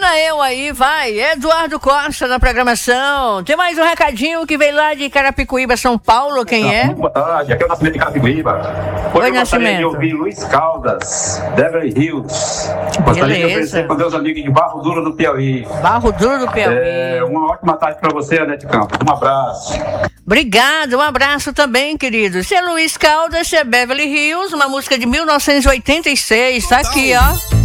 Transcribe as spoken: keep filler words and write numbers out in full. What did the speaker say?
Imagina eu aí, vai, Eduardo Costa na programação. Tem mais um recadinho que veio lá de Carapicuíba, São Paulo, quem é? Boa tarde, aqui é o Nascimento de Carapicuíba. Hoje Oi, eu gostaria Nascimento. de ouvir Luiz Caldas, Beverly Hills. Gostaria de Beleza. oferecer para meus amigos de Barro Duro do Piauí. Barro Duro do Piauí. É, uma ótima tarde para você, Anete Campos. Um abraço. Obrigado, um abraço também, querido. Se é Luiz Caldas, se é Beverly Hills, uma música de mil novecentos e oitenta e seis, tá aqui, ó.